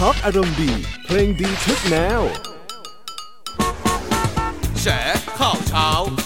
ทอล์กอารมณ์ดีเพลงดีทุกแนวแฉข่าวเช้า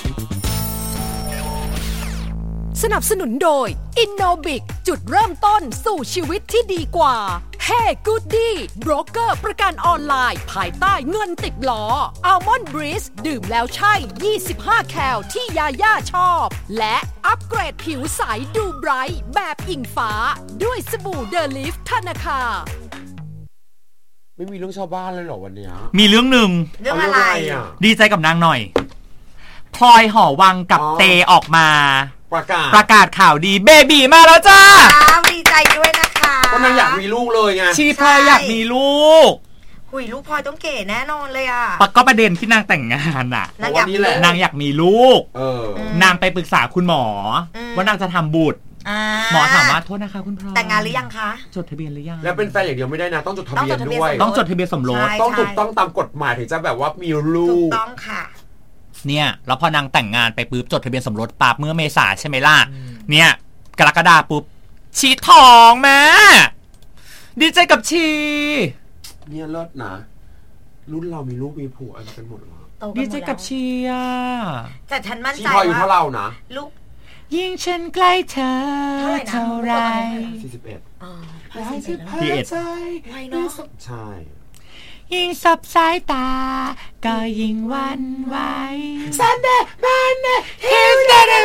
สนับสนุนโดย Innobic จุดเริ่มต้นสู่ชีวิตที่ดีกว่า Hey Goody โบรกเกอร์ประกันออนไลน์ภายใต้เงินติดล้อ Almond Breeze ดื่มแล้วใช่25แคลที่ยาย่าชอบและอัปเกรดผิวใสดูไบรท์แบบอิงฟ้าด้วยสบู่เดลิฟธนาคารไม่มีเรื่องชาวบ้านเลยเหรอวันนี้มีเรื่องหนึ่งเรื่องอะไรดีใจกับนางหน่อยพลอยหอวังกับเตออกมาประกาศข่าวดีเบบีมาแล้วจ้าดีใจด้วยนะคะก็นางอยากมีลูกเลยไงชีพลอยอยากมีลูกหุยลูกพลอยต้องเก๋แน่นอนเลยอ่ะก็ประเด็นที่นางแต่งงานอ่ะนางอยากมีลูกนางไปปรึกษาคุณหมอว่านางจะทำบุตรหมอถามว่าโทษนะคะคุณพลอยแต่งงานหรือยังคะจดทะเบียนหรือยังแล้วเป็นแฟนอย่างเดียวไม่ได้นะต้องจดทะเบียนด้วยต้องจดทะเบียนสมรสต้องถูกต้องตามกฎหมายถึงจะแบบว่ามีลูกถูกต้องค่ะเนี่ยแล้วพอนางแต่งงานไปปุ๊บจดทะเบียนสมรสปั๊บเมื่อเมษาใช่ไหมล่ะเนี่ยกรกฎาปุ๊บชีท้องแม่ดีใจกับชีเนี่ยเลิศนะรุ่นเรามีลูกมีผัวอะไรกันหมดแล้วดีใจกับชีอ่ะแต่ฉันมั่นใจว่าชีพออยู่เท่าเรานะลูกยิ่งฉันใกล้เธอเท่าไร 41 41 ไวเนาะใช่ยิ่งสับสายตาก็ยิ่งวันไหวซันเดย์มันเดย์ฮิวเดย์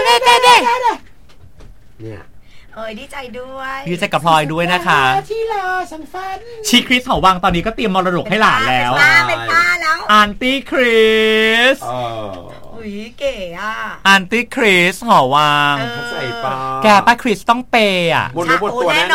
เนี่ยดีใจด้วยดีใจกับพลอยด้วยนะคะที่รอสังฟันชีคริสหอวังตอนนี้ก็เตรียมมรดกให้หลานแล้วเป็นป้าแล้วอันตี้คริสเก๋อ่ะอันตี้คริสหอวังใส่ป้าแกป้าคริสต้องเปย์อ่ะบนตัวแน่น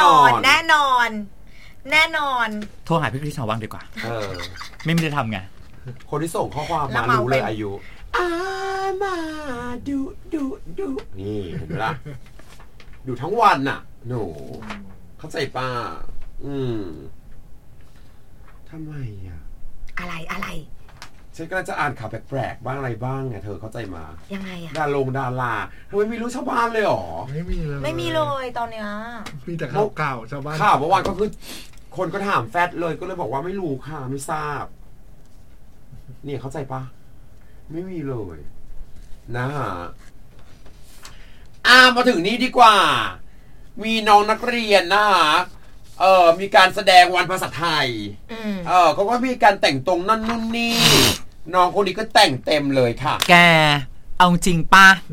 อนโทรหาพี่คริสหอวังดีกว่าไม่ได้ทำไงคนที่ส่งข้อความมารู้เลยอายุมาดูนี่เห็นไหมล่ะดูทั้งวันน่ะหนูเข้าใจป้าทำไมอ่ะอะไรฉันก็จะอ่านข่าวแปลกๆบ้างอะไรบ้างไงเธอเข้าใจมายังไงอ่ะดาราทำไมไม่รู้ชาวบ้านเลยหรอไม่มีเลยตอนเนี้ยมีแต่ข่าวเก่าชาวบ้านข่าวเมื่อวานก็คือคนก็ถามแฟดเลยก็เลยบอกว่าไม่รู้ค่ะไม่ทราบเนี่ยเข้าใจปะไม่มีเลยนะฮะมาถึงนี้ดีกว่ามีน้องนักเรียนนะฮะมีการแสดงวันภาษาไทยเขาก็มีการแต่งตรงนั่นนู่นนี่น้องคนนี้ก็แต่งเต็มเลยค่ะแกเอาจริงป่ะ